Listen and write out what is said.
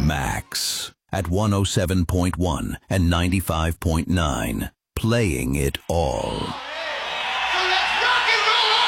Max at 107.1 and 95.9, playing it all. So let's rock and roll